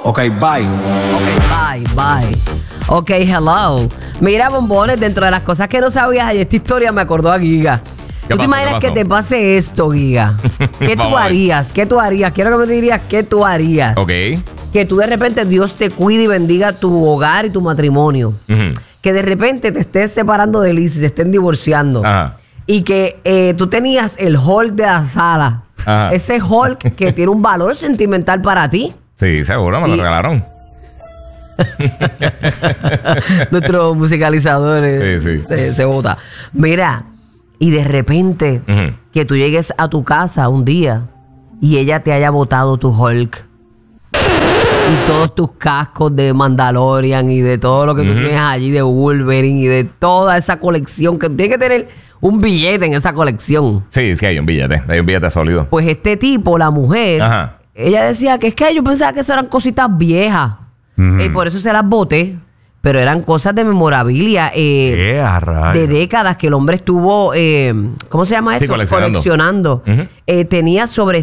Ok, bye. Bye. Ok, hello. Mira, bombones, dentro de las cosas que no sabías, y esta historia me acordó a Giga. ¿Tú te imaginas que te pase esto, Giga? ¿Qué tú harías? ¿Qué tú harías? Quiero que me digas qué tú harías. Ok. Que tú de repente Dios te cuide y bendiga tu hogar y tu matrimonio. Que de repente te estés separando de Liz y se estén divorciando. Ajá. Y que tú tenías el hall de la sala. Ajá. Ese hall que tiene un valor sentimental para ti. Sí, seguro, me lo regalaron. Nuestro musicalizador se vota. Mira, y de repente que tú llegues a tu casa un día y ella te haya botado tu Hulk y todos tus cascos de Mandalorian y de todo lo que tú tienes allí de Wolverine y de toda esa colección, que tienes que tener un billete en esa colección. Sí, hay un billete sólido. Pues este tipo, la mujer, ella decía que es que yo pensaba que esas eran cositas viejas y por eso se las boté. Pero eran cosas de memorabilia de décadas que el hombre estuvo, ¿cómo se llama esto? Coleccionando. Tenía sobre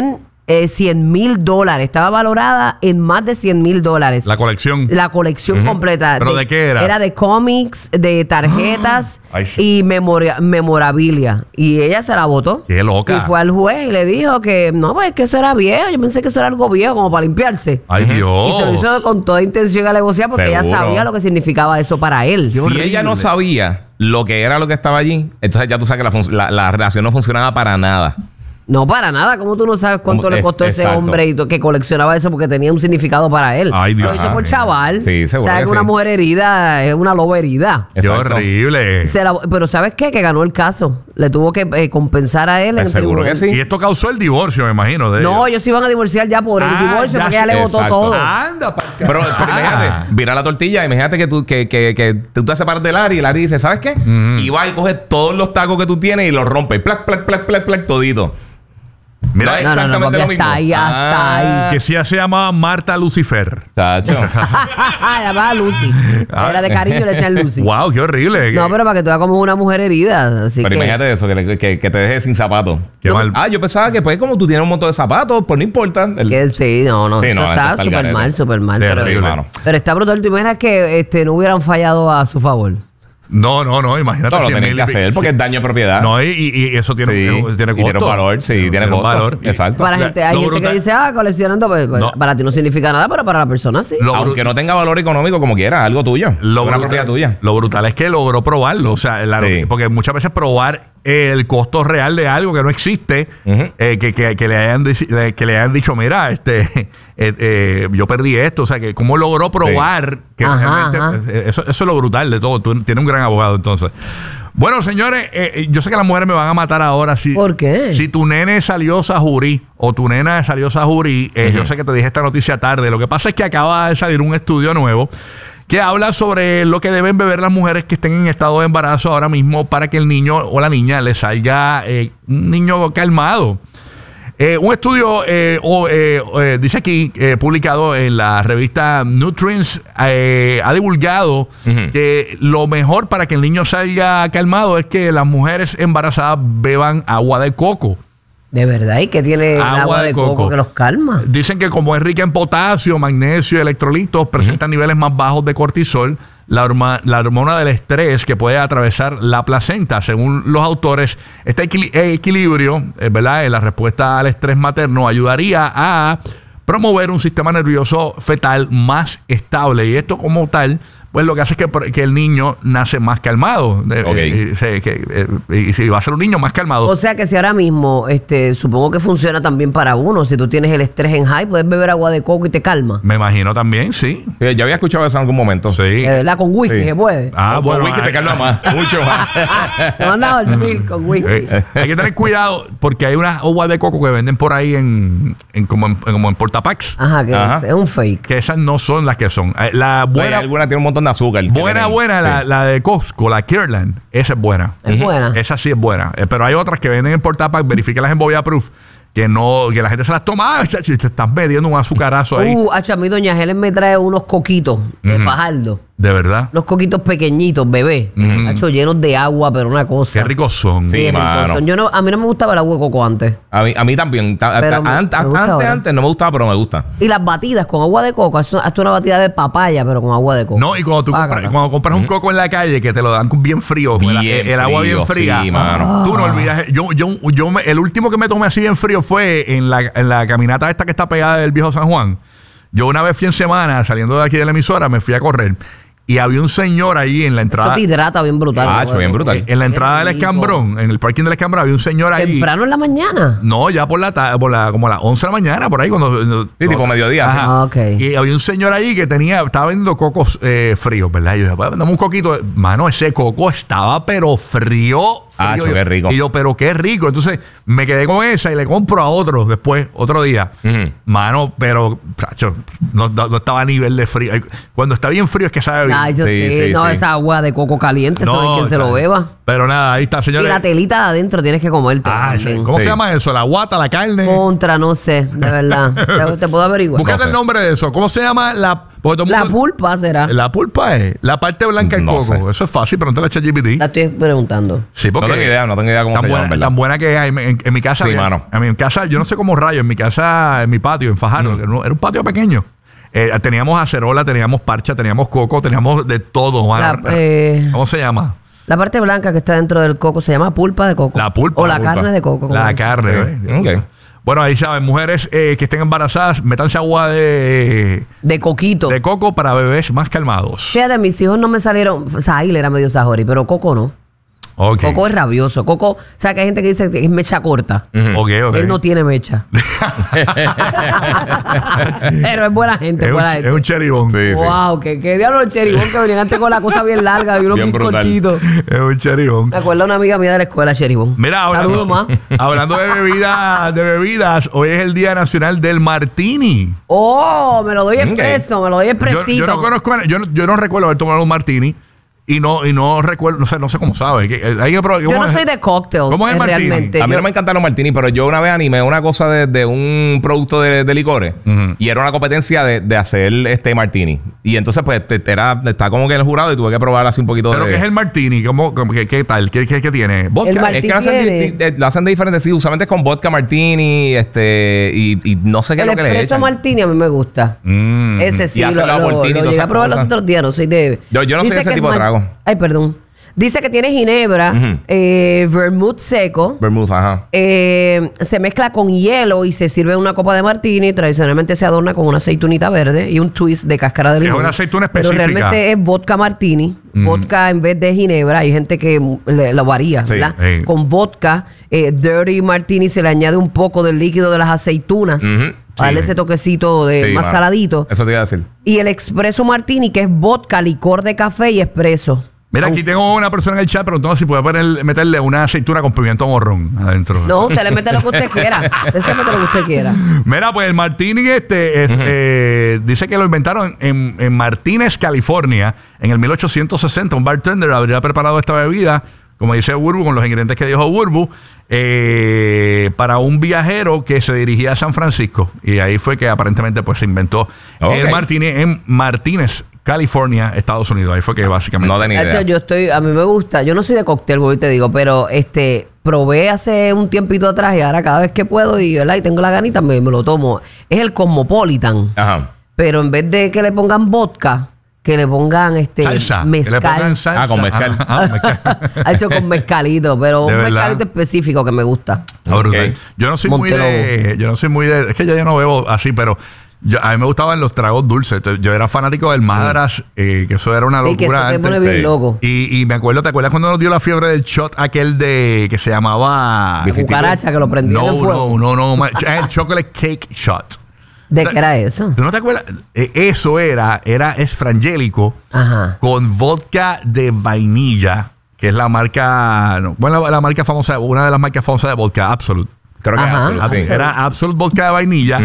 $100,000. Estaba valorada en más de $100,000. La colección. La colección completa. ¿Pero de qué era? Era de cómics, de tarjetas y memorabilia. Y ella se la botó. ¡Qué loca! Y fue al juez y le dijo que no, pues que eso era viejo. Yo pensé que eso era algo viejo, como para limpiarse. ¡Ay, Dios! Y se lo hizo con toda intención a negociar porque ella sabía lo que significaba eso para él. Si ella no sabía lo que era lo que estaba allí, entonces ya tú sabes que la relación no funcionaba para nada. No, para nada. ¿Cómo tú no sabes cuánto le costó ese hombre que coleccionaba eso porque tenía un significado para él? Ay, Dios. Lo hizo por chaval. Sí, seguro. O sea, que una mujer herida es una loba herida. ¡Qué horrible! Pero ¿sabes qué? Que ganó el caso. Le tuvo que compensar a él. Seguro que sí. Y esto causó el divorcio, me imagino. De no, ellos se iban a divorciar ya por el divorcio porque ella le votó todo. Anda, pero imagínate, vira la tortilla. Imagínate que tú te separas de Larry y Larry dice, ¿sabes qué? Y va y coge todos los tacos que tú tienes y los rompe. Plac, plac, plac, plac, plac, todito. Mira, exactamente lo mismo. Hasta ahí. Que sí se llamaba Marta Lucifer. Tacho. Llamaba Lucy. Era de cariño, le decían Lucy. Wow, qué horrible. No, pero para que tú veas como una mujer herida. Así pero imagínate eso, que te dejes sin zapatos. Qué mal. Yo pensaba que pues como tú tienes un montón de zapatos, pues no importa. Que sí, no. Sí, eso está súper mal. Pero está brutal. ¿Tú imaginas que no hubieran fallado a su favor? No, imagínate. No, lo tenés que hacer porque es daño de propiedad. No, y eso tiene costo. Tiene valor, tiene valor. Exacto. Hay gente que dice, coleccionando, pues, para ti no significa nada, pero para la persona sí. Aunque no tenga valor económico como quiera, algo tuyo. Una propiedad tuya. Lo brutal es que logró probarlo. O sea, porque muchas veces probar el costo real de algo que no existe, que le hayan dicho, mira, yo perdí esto. O sea, que cómo logró probar que realmente eso es lo brutal de todo. Tú tienes un gran abogado, entonces. Bueno, señores, yo sé que las mujeres me van a matar ahora. ¿Por qué? Si tu nene salió sajurí o tu nena salió sajurí, yo sé que te dije esta noticia tarde. Lo que pasa es que acaba de salir un estudio nuevo que habla sobre lo que deben beber las mujeres que estén en estado de embarazo ahora mismo para que el niño o la niña le salga un niño calmado. Un estudio dice aquí, publicado en la revista Nutrients, ha divulgado que lo mejor para que el niño salga calmado es que las mujeres embarazadas beban agua de coco. De verdad, ¿y qué tiene el agua de coco que los calma? Dicen que como es rica en potasio, magnesio y electrolitos, presenta niveles más bajos de cortisol, la hormona del estrés que puede atravesar la placenta. Según los autores, este equilibrio, ¿verdad?, en la respuesta al estrés materno ayudaría a promover un sistema nervioso fetal más estable. Y esto como tal, pues lo que hace es que el niño nace más calmado. Y si va a ser un niño más calmado. O sea que si ahora mismo, supongo que funciona también para uno. Si tú tienes el estrés en high, puedes beber agua de coco y te calma. Me imagino también, sí. Ya había escuchado eso en algún momento. Sí. ¿Verdad? Con whisky se puede. Bueno. Con whisky te calma más. Mucho más. Te mandas a dormir con whisky. Hay que tener cuidado porque hay unas aguas de coco que venden por ahí como en portapacks. Ajá, es un fake. Que esas no son las que son. La buena, alguna tiene un montón de azúcar. Buena, la de Costco, la Kirkland, esa es buena. Es buena. Esa sí es buena. Pero hay otras que venden en portapack, verifíquelas en Bovia Proof, que la gente se las toma. Chacho, y te estás metiendo un azucarazo ahí. A mí doña Helen me trae unos coquitos de Fajardo. ¿De verdad? Los coquitos pequeñitos, bebé. Hacho, llenos de agua, pero una cosa. Qué ricos son. Sí, mano. A mí no me gustaba el agua de coco antes. A mí también. Antes no me gustaba, pero me gusta. Y las batidas con agua de coco. Hazte una batida de papaya, pero con agua de coco. No, y cuando compras un coco en la calle, que te lo dan bien frío, el agua bien fría. Sí, mano. Tú no olvidas. El último que me tomé así bien frío fue en la caminata esta que está pegada del viejo San Juan. Yo una vez fui en semana, saliendo de aquí de la emisora, me fui a correr. Y había un señor ahí en la entrada. Eso te hidrata bien brutal. Bien brutal. En la entrada del Escambrón, en el parking del Escambrón, había un señor ahí. ¿Temprano en la mañana? No, ya como a las 11 de la mañana, por ahí. Sí, tipo mediodía. Ajá. Ok. Y había un señor ahí que estaba vendiendo cocos fríos, ¿verdad? Y yo dije, dame un coquito. Mano, ese coco estaba pero frío. Qué rico. Y yo, pero qué rico. Entonces me quedé con esa y le compro a otro después, otro día. Mano, pero, chacho, no estaba a nivel de frío. Cuando está bien frío es que sabe bien. Ay, yo sé. No, esa agua de coco caliente, no, ¿sabes quién se lo beba? Pero nada, ahí está, señores. Y la telita de adentro tienes que comerte. ¿Cómo se llama eso? ¿La guata, la carne? No sé, de verdad. ¿Te puedo averiguar? Búscate el nombre de eso. ¿Cómo se llama la pulpa será? La pulpa es la parte blanca del coco. Sé. Eso es fácil, pregúntale a ChatGPT. La estoy preguntando. Sí, porque no tengo idea cómo se llama. Tan buena que es. En mi casa. Sí, mano. En mi casa, yo no sé cómo rayo. En mi casa, en mi patio, en Fajardo, era un patio pequeño. Teníamos acerola, teníamos parcha, teníamos coco, teníamos de todo. ¿Cómo se llama? La parte blanca que está dentro del coco se llama pulpa de coco. La pulpa. O la carne de coco. La carne. Okay. Bueno, ahí saben, mujeres que estén embarazadas, métanse agua de coquito. De coco para bebés más calmados. Fíjate, mis hijos no me salieron. Sahil era medio sahori, pero coco no. Okay. Coco es rabioso. Coco, o sea, que hay gente que dice que es mecha corta. Okay. Él no tiene mecha. Pero es buena gente, Es un cheribón. Sí, wow, qué diablo el cheribón que venían antes con la cosa bien larga y unos bien cortitos. Es un cheribón. Me acuerdo de una amiga mía de la escuela, cheribón. Mira, hablando de bebidas, hoy es el Día Nacional del Martini. Oh, me lo doy expreso, me lo doy expresito. Yo no conozco, yo no recuerdo haber tomado un martini. Y no recuerdo, no sé cómo sabe. Yo no soy de cocktails. ¿Cómo es el martini? Realmente. A mí no me encantan los martinis, pero yo una vez animé una cosa de un producto de licores y era una competencia de hacer martini. Y entonces, pues, está como que en el jurado y tuve que probar así un poquito ¿Pero qué es el martini? ¿Qué tal? ¿Qué tiene? ¿Vodka? El es que lo hacen de diferentes. Sí, usualmente es con vodka martini y no sé qué es lo que le echan. El espresso martini a mí me gusta. Ese sí, lo llegué a probar los otros días. No soy de... Yo no soy de ese tipo de trago. Ay, perdón. Dice que tiene ginebra, vermouth seco. Vermouth, ajá. Se mezcla con hielo y se sirve en una copa de martini. Tradicionalmente se adorna con una aceitunita verde y un twist de cáscara de limón. Es una aceituna específica. Pero realmente es vodka martini. Vodka en vez de ginebra. Hay gente que lo varía, ¿verdad? Sí. Con vodka, dirty martini se le añade un poco del líquido de las aceitunas. Para darle ese toquecito más saladito. Eso te iba a decir. Y el espresso martini, que es vodka, licor de café y espresso. Mira, aquí tengo una persona en el chat preguntando si puede meterle una aceituna con pimiento morrón adentro. No, usted le mete lo que usted quiera. Usted se mete lo que usted quiera. Mira, pues el martini dice que lo inventaron en Martínez, California, en el 1860. Un bartender habría preparado esta bebida, como dice Burbu, con los ingredientes que dijo Burbu, para un viajero que se dirigía a San Francisco. Y ahí fue que aparentemente pues se inventó el martini en Martínez, California, Estados Unidos. Ahí fue que básicamente... No tenía idea. A mí me gusta. Yo no soy de cóctel, voy te digo, pero probé hace un tiempito atrás y ahora cada vez que puedo y tengo la ganita me lo tomo. Es el Cosmopolitan. Ajá. Pero en vez de que le pongan vodka, que le pongan salsa, mezcal. Que le pongan salsa. Con mezcal. Ha hecho con mezcalito, pero un mezcalito específico que me gusta. Okay. Yo no soy muy de... Es que ya yo no bebo así, pero... a mí me gustaban los tragos dulces. Yo era fanático del Madras, que eso era una locura. Sí, que eso te pone bien loco. Y me acuerdo, ¿te acuerdas cuando nos dio la fiebre del shot aquel que se llamaba... Cucaracha, que lo prendía en fuego? No. El chocolate cake shot. ¿De qué era eso? ¿Tú no te acuerdas? Eso es frangélico con vodka de vainilla, que es la marca... la marca famosa, una de las marcas famosas de vodka, Absolut. Creo que Absolut, sí. Era Absolut vodka de vainilla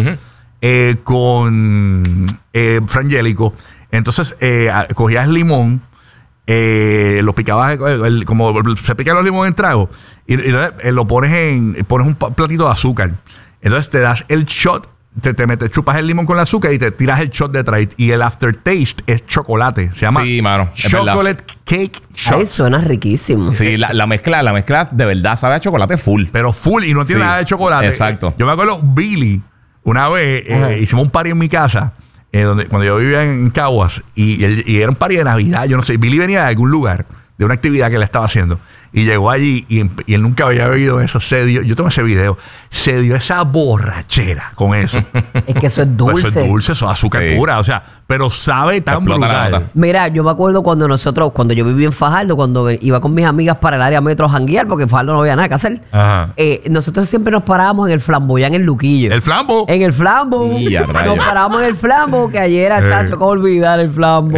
con frangélico. Entonces, cogías limón, lo picabas como se pican los limones en trago y lo pones un platito de azúcar. Entonces te das el shot te metes, chupas el limón con el azúcar y te tiras el shot detrás. Y el aftertaste es chocolate. Se llama Chocolate Cake Shot. Ay, suena riquísimo. Sí, la mezcla de verdad sabe a chocolate full. Pero full y no tiene nada de chocolate. Exacto. Yo me acuerdo, Billy, una vez hicimos un party en mi casa, cuando yo vivía en Caguas, y era un party de Navidad, yo no sé. Billy venía de algún lugar, de una actividad que él estaba haciendo. Y llegó allí y él nunca había bebido eso. Yo tengo ese video. Se dio esa borrachera con eso. Es que eso es dulce. Eso es dulce, eso es azúcar pura. O sea, pero sabe tan brutal. Mira, yo me acuerdo cuando yo viví en Fajardo, cuando iba con mis amigas para el área metro a janguear, porque en Fajardo no había nada que hacer. Nosotros siempre nos parábamos en el Flamboyán, en el Luquillo. ¿El Flambo? En el Flambo. Nos parábamos en el Flambo, que ayer era, chacho, ¿cómo olvidar el Flambo?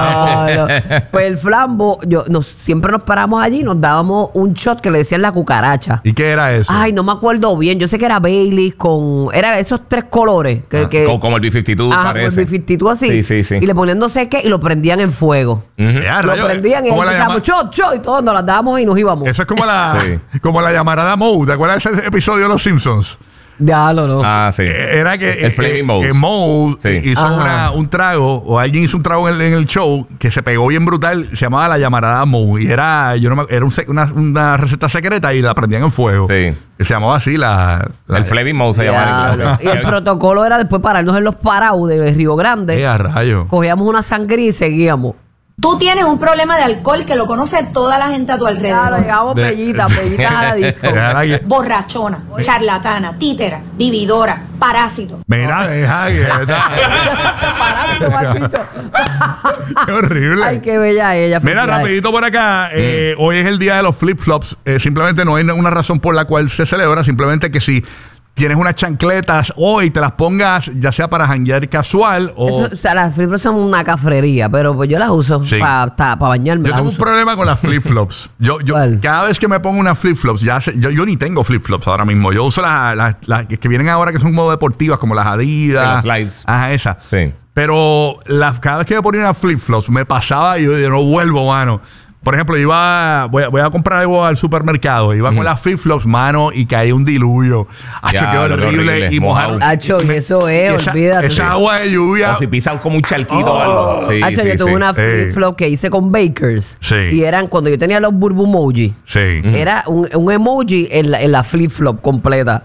Pues el Flambo, siempre nos paramos allí y nos dábamos un shot que le decían la cucaracha. ¿Y qué era eso? Ay, no me acuerdo bien. Yo sé que era Baileys era esos 3 colores. Como el B-52 parece. Como el B-52 así. Sí. Y le ponían no sé qué y lo prendían en fuego. Lo prendían y empezábamos shot y todos nos las dábamos y nos íbamos. Eso es como la llamarada Moe. ¿Te acuerdas de ese episodio de Los Simpsons? Ya, no. Sí. Era que el Flaming Moe. Moe hizo un trago, o alguien hizo un trago en el show que se pegó bien brutal, se llamaba la llamarada Moe. Y era una receta secreta y la prendían en fuego. Sí. Que se llamaba así el Flaming Moe se llamaba. Y el protocolo era después pararnos en los parados de Río Grande. Rayo. Cogíamos una sangría y seguíamos. Tú tienes un problema de alcohol que lo conoce toda la gente a tu alrededor. Claro, llegamos pellitas a la disco. Borrachona, charlatana, títera, vividora, parásito. Mira, deja que... Parásito, mal bicho. Qué horrible. Ay, qué bella ella. Mira, rapidito por acá. Hoy es el día de los flip-flops. Simplemente no hay una razón por la cual se celebra. Simplemente que si tienes unas chancletas hoy, te las pongas ya sea para janguear casual o... las flip-flops son una cafrería, pero pues yo las uso para bañarme. Yo tengo un problema con las flip-flops. Yo cada vez que me pongo unas flip-flops, yo ni tengo flip-flops ahora mismo. Yo uso las que vienen ahora, que son como deportivas, como las Adidas. Los slides. Ajá, esas. Sí. Pero cada vez que me ponía unas flip-flops, me pasaba y yo no vuelvo, mano. Por ejemplo, voy a comprar algo al supermercado. Iba con las flip-flops, mano, y caía un diluvio. Qué horrible. Y mojar. Eso es, olvídate. Esa agua de lluvia. O si pisas como un charquito o algo. Yo tuve una flip-flop que hice con Bakers. Sí. Y eran, cuando yo tenía los burbumoji, era un emoji en la flip-flop completa.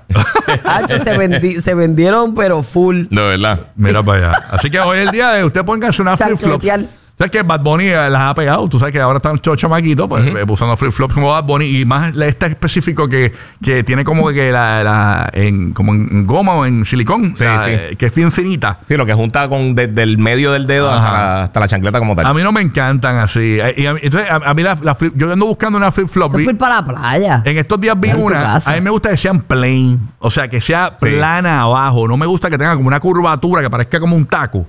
Se vendieron, pero full. De verdad. Mira para allá. Así que hoy es el día de usted póngase una flip-flop. ¿Sabes que Bad Bunny las ha pegado? Tú sabes que ahora están chamaquitos, pues usando flip-flops como Bad Bunny. Y más este específico que tiene como que como en goma o en silicón. Que es bien finita. Sí, lo que junta desde el medio del dedo hasta la chancleta como tal. A mí no me encantan así. Entonces, a mí yo ando buscando una flip-flop. Ir para la playa. En estos días vi una. A mí me gusta que sean plain. O sea, que sea plana abajo. No me gusta que tenga como una curvatura que parezca como un taco.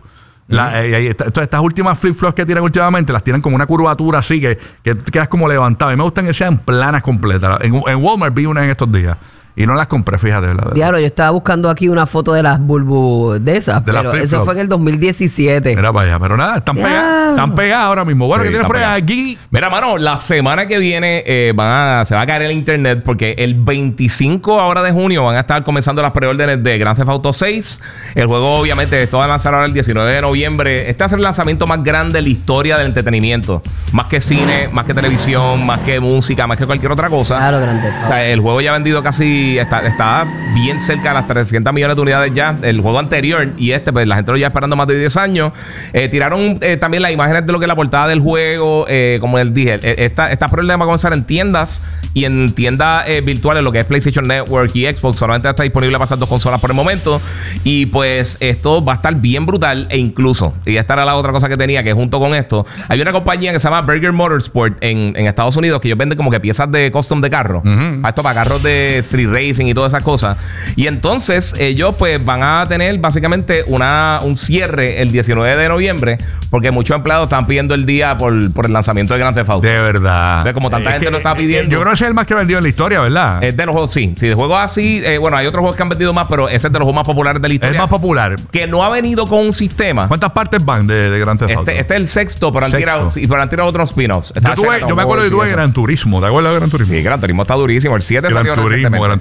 Estas últimas flip-flops que tiran últimamente las tienen como una curvatura así que quedas como levantado. Y me gustan que sean planas completas. En Walmart vi una en estos días y no las compré, fíjate. Diablo, yo estaba buscando aquí una foto de las bulbos de esas, pero eso fue en el 2017. Mira para allá, pero nada, están pegadas ahora mismo. Bueno, ¿qué tienes por aquí? Mira, mano, la semana que viene se va a caer el internet porque el 25 ahora de junio van a estar comenzando las preórdenes de Grand Theft Auto 6. El juego, obviamente, esto va a lanzar ahora el 19 de noviembre. Este va a ser el lanzamiento más grande de la historia del entretenimiento. Más que cine, más que televisión, más que música, más que cualquier otra cosa. Claro, grande. O sea, el juego ya ha vendido casi... Está bien cerca de las 300 millones de unidades ya. El juego anterior y pues la gente lo lleva esperando más de 10 años. Tiraron también las imágenes de lo que es la portada del juego. Como les dije, esta problema va a comenzar en tiendas y en tiendas virtuales, lo que es PlayStation Network y Xbox. Solamente está disponible para esas dos consolas por el momento. Y pues esto va a estar bien brutal. E incluso, y esta era la otra cosa que tenía, que junto con esto, hay una compañía que se llama Berger Motorsport en Estados Unidos, que ellos venden como que piezas de custom de carro. Esto para carros de street racing y todas esas cosas. Y entonces ellos pues van a tener básicamente un cierre el 19 de noviembre, porque muchos empleados están pidiendo el día por el lanzamiento de Grand Theft Auto. De verdad. Entonces, como tanta gente lo está pidiendo. Yo creo que ese es el más que vendido en la historia, ¿verdad? Es de los juegos, sí. Si de juegos así, bueno, hay otros juegos que han vendido más, pero ese es de los juegos más populares de la historia. El más popular. Que no ha venido con un sistema. ¿Cuántas partes van de Grand Theft Auto? Este es el sexto, pero han tirado otros spin-offs. Yo me acuerdo de Gran Turismo. ¿Te acuerdas de Gran Turismo? Sí, Gran Turismo está durísimo. El 7 salió recientemente. Gran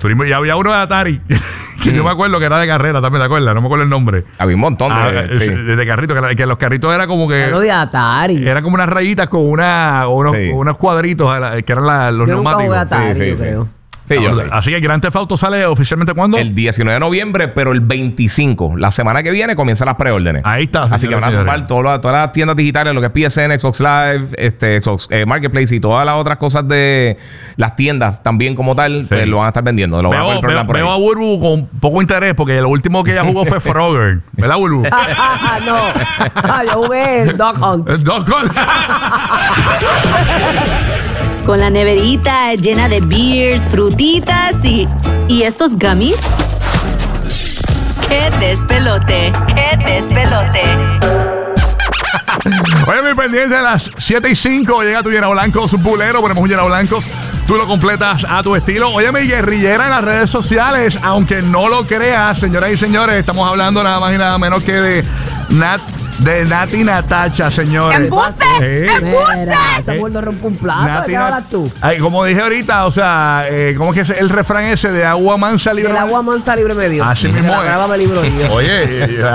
turismo. Y había uno de Atari, que yo me acuerdo que era de carrera también, ¿te acuerdas? No me acuerdo el nombre. Había un montón de carritos, que los carritos era como que... Lo de Atari. Era como unas rayitas con unos cuadritos que eran los neumáticos. Atari, yo creo. Sí, yo sé. Así que Grand Theft Auto sale oficialmente ¿cuándo? El 19 de noviembre, pero el 25, la semana que viene, comienzan las preórdenes. Ahí está. Así que van a tomar todas las tiendas digitales, lo que es PSN, Xbox Live, Xbox Marketplace y todas las otras cosas de las tiendas también como tal, pues lo van a estar vendiendo. Veo a Burbu con poco interés porque lo último que ella jugó fue Frogger. ¿Verdad, Burbu? No. Yo jugué el Dog Hunt. Dog Hunt. Con la neverita llena de beers, frutitas y estos gummies. ¡Qué despelote! ¡Qué despelote! Oye, mi pendiente a las 7:05 llega tu Llena Blancos Bulero. Ponemos un Llena Blancos. Tú lo completas a tu estilo. Oye, mi guerrillera en las redes sociales, aunque no lo creas, señoras y señores, estamos hablando nada más y nada menos que de Nati Natacha, señores. ¡Embuste! ¡Embuste! Ese gordo rompe un plato. ¿De qué hablas tú? Ay, como dije ahorita, o sea, ¿cómo es que es el refrán ese de agua mansa libre? El agua mansa libre medio. Así mismo es. Grábame el libro. Oye,